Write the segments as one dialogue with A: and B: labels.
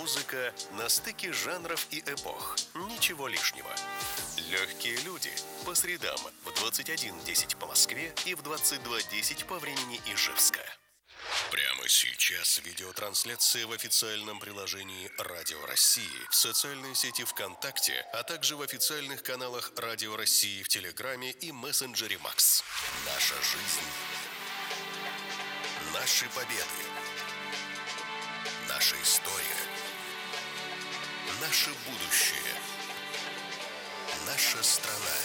A: Музыка на стыке жанров и эпох. Ничего лишнего. Легкие люди. По средам в 21:10 по Москве и в 22:10 по времени Ижевска. Прямо сейчас видеотрансляция в официальном приложении Радио России, в социальной сети ВКонтакте, а также в официальных каналах Радио России в Телеграме и мессенджере Макс. Наша жизнь. Наши победы. Наша история. Наше будущее. Наша страна.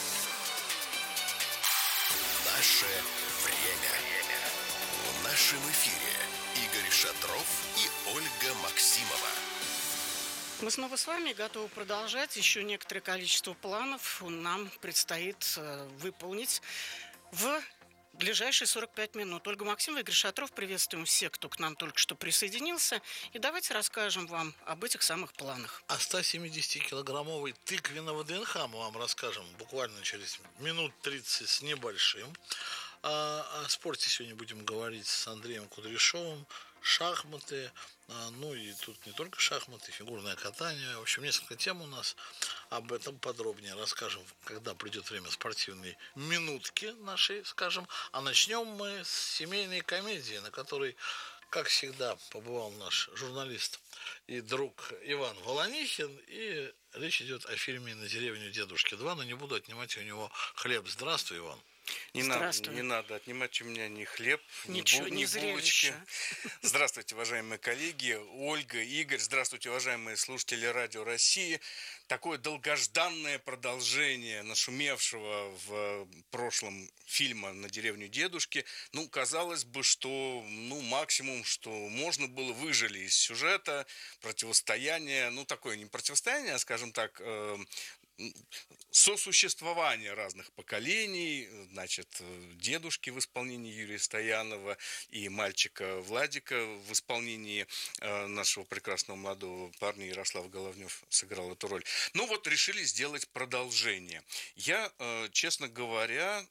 A: Наше время. В нашем эфире Игорь Шатров и Ольга Максимова.
B: Мы снова с вами готовы продолжать. Еще некоторое количество планов нам предстоит выполнить в ближайшие 45 минут. Ольга Максимова, Игорь Шатров. Приветствуем всех, кто к нам только что присоединился. И давайте расскажем вам об этих самых планах.
C: О 170-килограммовой тыквенного ДНХ мы вам расскажем буквально через минут 30 с небольшим. О спорте сегодня будем говорить с Андреем Кудряшовым. Шахматы, ну и тут не только шахматы, фигурное катание. В общем, несколько тем у нас. Об этом подробнее расскажем, когда придет время спортивной минутки нашей, скажем. А начнем мы с семейной комедии, на которой, как всегда, побывал наш журналист и друг Иван Волонихин. И речь идет о фильме «На деревню дедушки 2», но не буду отнимать у него хлеб. Здравствуй, Иван.
D: Не надо отнимать у меня ни хлеб, ни
B: зрелище.
D: булочки. Здравствуйте, уважаемые коллеги, Ольга, Игорь. Здравствуйте, уважаемые слушатели Радио России. Такое долгожданное продолжение нашумевшего в прошлом фильма «На деревню дедушки». Ну, казалось бы, что максимум, что можно было, выжили из сюжета, противостояние, такое не противостояние, а, скажем так, сосуществование разных поколений, значит, дедушки в исполнении Юрия Стоянова и мальчика Владика в исполнении нашего прекрасного молодого парня Ярослав Головнев сыграл эту роль. Решили сделать продолжение. Я, честно говоря,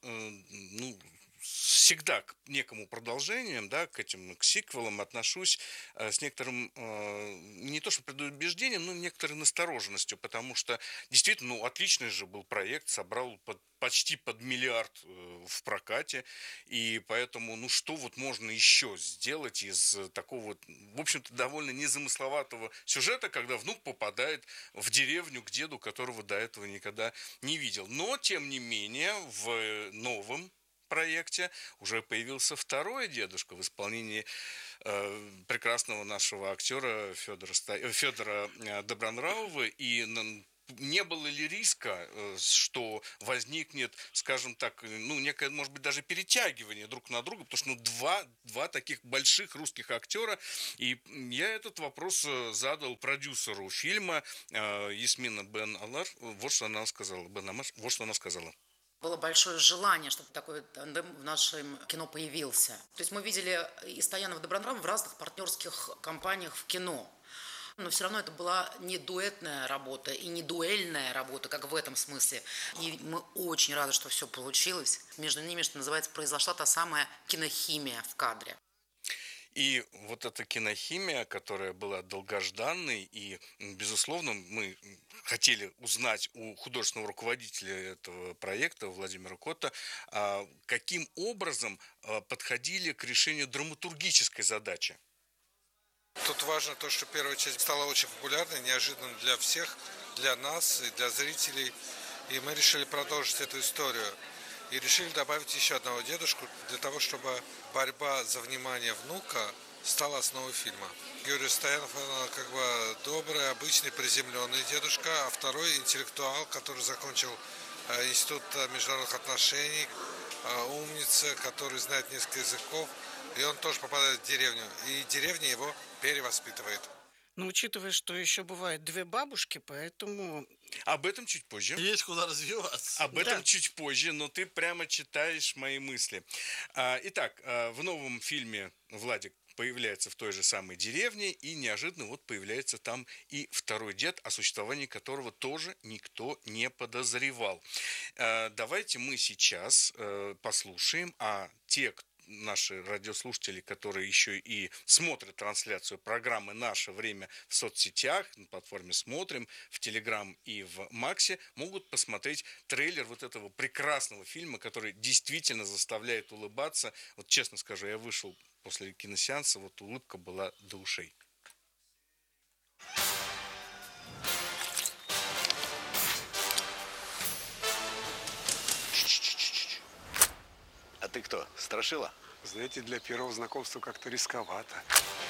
D: всегда к некому продолжениям, к сиквелам отношусь с некоторым, не то что предубеждением, но некоторой настороженностью, потому что действительно, отличный же был проект, собрал почти под миллиард в прокате, и поэтому, что можно еще сделать из такого, в общем-то, довольно незамысловатого сюжета, когда внук попадает в деревню к деду, которого до этого никогда не видел. Но, тем не менее, в новом проекте уже появился второй дедушка в исполнении прекрасного нашего актера Федора Добронравова. И не было ли риска, что возникнет, скажем так, некое, может быть, даже перетягивание друг на друга, потому что два таких больших русских актера. И я этот вопрос задал продюсеру фильма Ясмина Бен-Алар. Вот что она сказала.
E: Было большое желание, чтобы такой тандем в нашем кино появился. То есть мы видели и Стоянова, и Добронравова в разных партнерских компаниях в кино. Но все равно это была не дуэтная работа и не дуэльная работа, как в этом смысле. И мы очень рады, что все получилось. Между ними, что называется, произошла та самая кинохимия в кадре.
D: И вот эта кинохимия, которая была долгожданной, и, безусловно, мы хотели узнать у художественного руководителя этого проекта, Владимира Котта, каким образом подходили к решению драматургической задачи.
F: Тут важно то, что первая часть стала очень популярной, неожиданно для всех, для нас и для зрителей. И мы решили продолжить эту историю. И решили добавить еще одного дедушку для того, чтобы борьба за внимание внука стала основой фильма. Юрий Стоянов, он добрый, обычный, приземленный дедушка, а второй интеллектуал, который закончил Институт международных отношений, умница, который знает несколько языков, и он тоже попадает в деревню, и деревня его перевоспитывает.
B: Но учитывая, что еще бывают две бабушки, поэтому...
D: Об этом чуть позже.
C: Есть куда развиваться.
D: Об этом чуть позже, но ты прямо читаешь мои мысли. Итак, в новом фильме Владик появляется в той же самой деревне, и неожиданно появляется там и второй дед, о существовании которого тоже никто не подозревал. Давайте мы сейчас послушаем, а те, наши радиослушатели, которые еще и смотрят трансляцию программы «Наше время» в соцсетях, на платформе «Смотрим», в Телеграм и в Максе, могут посмотреть трейлер вот этого прекрасного фильма, который действительно заставляет улыбаться. Вот честно скажу, я вышел после киносеанса, вот улыбка была до ушей.
G: А ты кто, страшила?
H: Знаете, для первого знакомства как-то рисковато.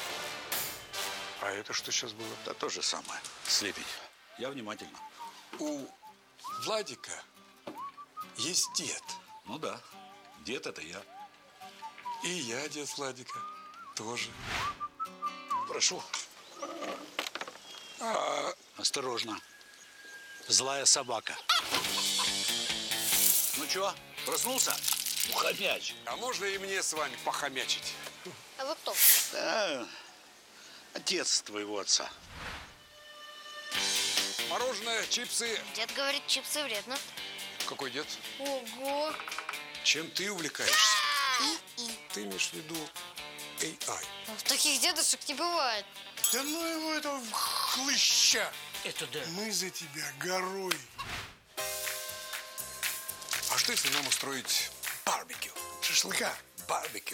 H: А это что сейчас было?
G: Да то же самое. Слепень. Я внимательно.
H: У Владика есть дед.
G: Ну да, дед это я.
H: И я дед Владика тоже.
G: Прошу. Осторожно. Злая собака. Ну чё, проснулся? Ухомяч.
H: А можно и мне с вами похомячить?
I: А вы кто?
G: Да, отец твоего отца.
H: Мороженое, чипсы.
I: Дед говорит, чипсы вредно.
H: Какой дед?
I: Ого!
H: Чем ты увлекаешься?
I: И.
H: Ты имеешь в виду AI?
I: В таких дедушек не бывает.
H: Да ну его этого хлыща.
B: Это да.
H: Мы за тебя горой. А что если нам устроить барбекю? Шашлыка, барбекю.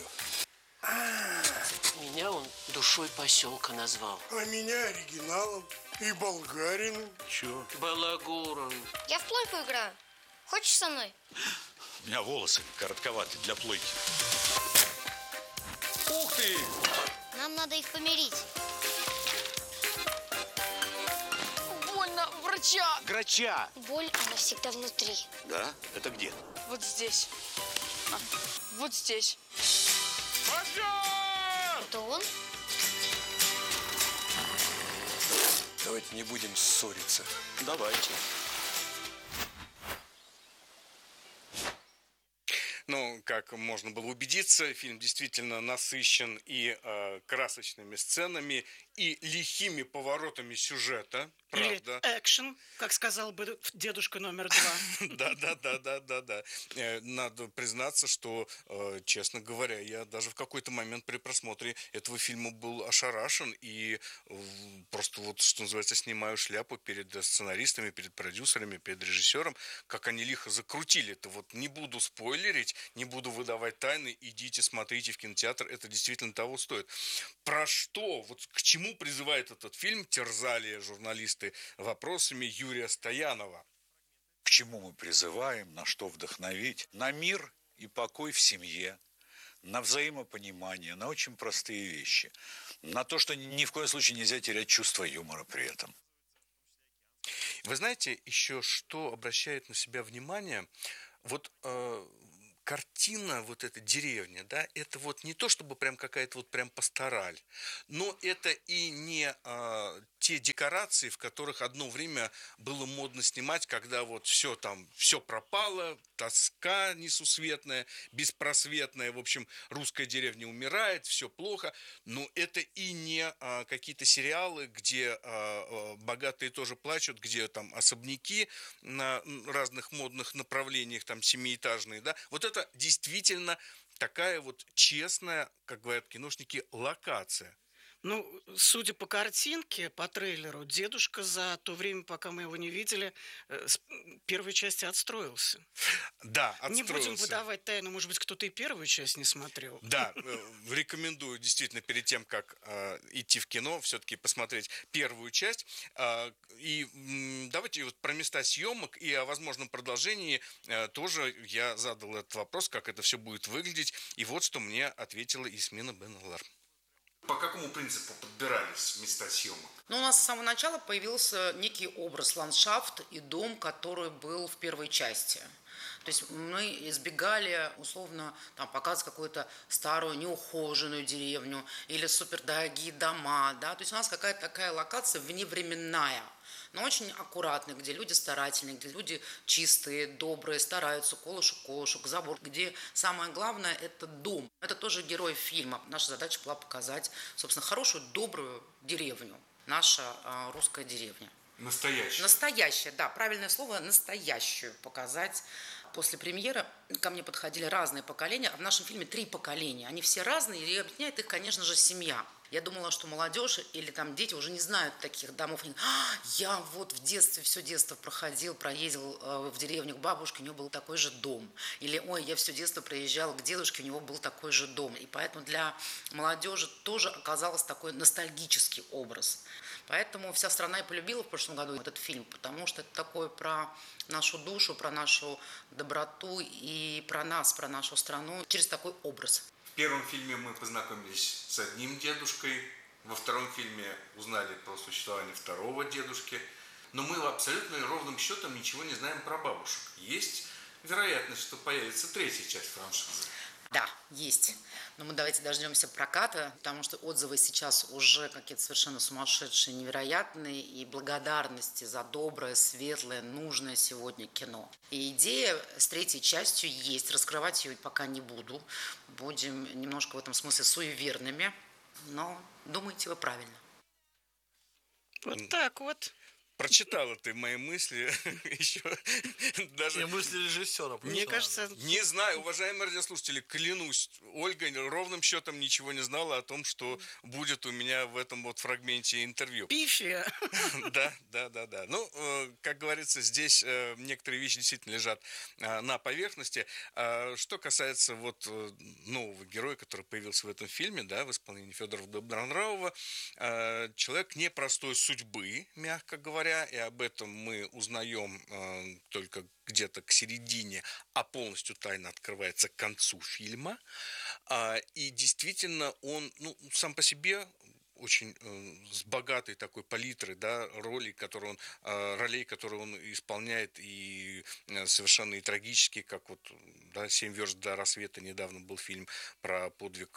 J: Меня он душой поселка назвал.
H: А меня оригиналом и болгарином.
G: Чё?
J: Балагуром.
I: Я в плойку играю. Хочешь со мной?
G: У меня волосы коротковаты для плойки. Ух ты!
I: Нам надо их помирить.
K: Больно, врача!
G: Грача!
I: Боль, она всегда внутри.
G: Да? Это где?
K: Вот здесь. Вот здесь.
I: Это он?
H: Давайте не будем ссориться.
G: Давайте.
D: Ну, как можно было убедиться, фильм действительно насыщен и красочными сценами, и лихими поворотами сюжета, правда.
B: Или экшен, как сказал бы дедушка номер 2.
D: Да. Надо признаться, что, честно говоря, я даже в какой-то момент при просмотре этого фильма был ошарашен и просто вот, что называется, снимаю шляпу перед сценаристами, перед продюсерами, перед режиссером, как они лихо закрутили это. Вот не буду спойлерить, не буду выдавать тайны, идите, смотрите в кинотеатр, это действительно того стоит. Про что, вот к чему призывает этот фильм, терзали журналисты вопросами Юрия Стоянова.
G: К чему мы призываем, на что вдохновить? На мир и покой в семье, на взаимопонимание, на очень простые вещи. На то, что ни в коем случае нельзя терять чувство юмора при этом.
D: Вы знаете, еще что обращает на себя внимание? Вот картина, вот эта деревня, да, это вот не то, чтобы прям какая-то вот прям пастораль, но это и не те декорации, в которых одно время было модно снимать, когда вот все там, все пропало, тоска несусветная, беспросветная, в общем, русская деревня умирает, все плохо, но это и не какие-то сериалы, где богатые тоже плачут, где там особняки на разных модных направлениях, там семиэтажные, да, вот это действительно такая вот честная, как говорят киношники, локация.
B: Ну, судя по картинке, по трейлеру, дедушка за то время, пока мы его не видели, с первой части отстроился.
D: Да, отстроился.
B: Не будем выдавать тайну, может быть, кто-то и первую часть не смотрел.
D: Да, рекомендую действительно перед тем, как идти в кино, все-таки посмотреть первую часть. И давайте вот про места съемок и о возможном продолжении тоже я задал этот вопрос, как это все будет выглядеть. И вот что мне ответила Ясмина Бен-Алар. По какому принципу подбирались места съемок?
E: Ну, у нас с самого начала появился некий образ, ландшафт и дом, который был в первой части. То есть мы избегали, условно, там, показывать какую-то старую, неухоженную деревню или супердорогие дома. Да? То есть у нас какая-то такая локация вневременная, но очень аккуратная, где люди старательные, где люди чистые, добрые, стараются, колышек, забор, где самое главное – это дом. Это тоже герой фильма. Наша задача была показать, собственно, хорошую, добрую деревню, наша русская деревня.
D: Настоящая.
E: Настоящая, да, правильное слово, настоящую показать. после премьеры ко мне подходили разные поколения, а в нашем фильме 3 поколения. Они все разные, и объединяет их, конечно же, семья. Я думала, что молодежь или там дети уже не знают таких домов. Они, я вот в детстве, все детство проездил в деревню к бабушке, у нее был такой же дом. Или, ой, я все детство приезжала к дедушке, у него был такой же дом. И поэтому для молодежи тоже оказался такой ностальгический образ. Поэтому вся страна и полюбила в прошлом году этот фильм, потому что это такое про нашу душу, про нашу доброту и про нас, про нашу страну через такой образ.
L: В первом фильме мы познакомились с одним дедушкой, во втором фильме узнали про существование второго дедушки, но мы абсолютно ровным счетом ничего не знаем про бабушек. Есть вероятность, что появится третья часть франшизы.
E: Да, есть. Но мы давайте дождемся проката, потому что отзывы сейчас уже какие-то совершенно сумасшедшие, невероятные, и благодарности за доброе, светлое, нужное сегодня кино. И идея с третьей частью есть. Раскрывать ее пока не буду. Будем немножко в этом смысле суеверными, но думаете вы правильно.
B: Вот так вот.
D: Прочитала ты мои мысли еще даже...
C: И мысли режиссера.
B: Мне кажется...
D: Не знаю, уважаемые радиослушатели, клянусь, Ольга ровным счетом ничего не знала о том, что будет у меня в этом вот фрагменте интервью.
B: Пифия.
D: Да. Ну, как говорится, здесь некоторые вещи действительно лежат на поверхности. Что касается вот нового героя, который появился в этом фильме, да, в исполнении Федора Добронравова, человек непростой судьбы, мягко говоря, и об этом мы узнаем только где-то к середине, а полностью тайна открывается к концу фильма. И действительно он, сам по себе очень с богатой такой палитрой, да, ролей, которые он исполняет, и совершенно и трагические, как вот, да, «7 верст до рассвета», недавно был фильм про подвиг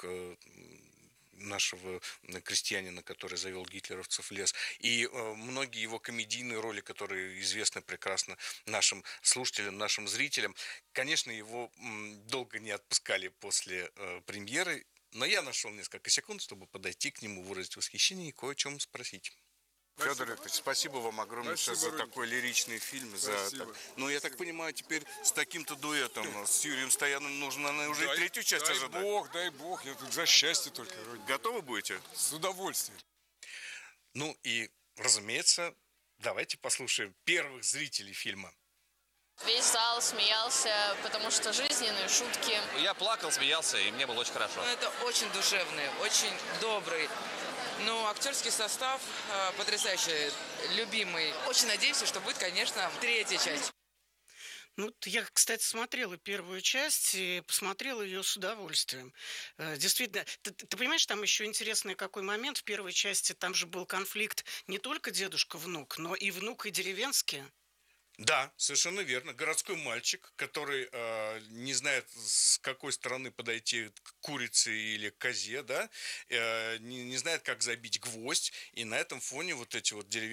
D: нашего крестьянина, который завел гитлеровцев в лес, и многие его комедийные роли, которые известны прекрасно нашим слушателям, нашим зрителям. Конечно, его долго не отпускали после премьеры, но я нашел несколько секунд, чтобы подойти к нему, выразить восхищение и кое о чем спросить. Федор Викторович, спасибо вам огромное за такой лиричный фильм. Ну, я так понимаю, теперь с таким-то дуэтом с Юрием Стояновым нужно, наверное, уже третью часть ожидать.
H: Дай бог, я тут за счастье только.
D: Готовы будете?
H: С удовольствием.
D: Ну и, разумеется, давайте послушаем первых зрителей фильма.
K: Весь зал смеялся, потому что жизненные шутки.
M: Я плакал, смеялся, и мне было очень хорошо.
N: Это очень душевный, очень добрый. Ну, актерский состав потрясающий, любимый. Очень надеемся, что будет, конечно, третья часть.
B: Ну, я, кстати, смотрела первую часть и посмотрела ее с удовольствием. Действительно, ты понимаешь, там еще интересный какой момент. В первой части там же был конфликт не только дедушка-внук, но и внук, и деревенский.
D: Да, совершенно верно. Городской мальчик, который не знает, с какой стороны подойти к курице или к козе, да, не знает, как забить гвоздь, и на этом фоне вот эти вот деревенские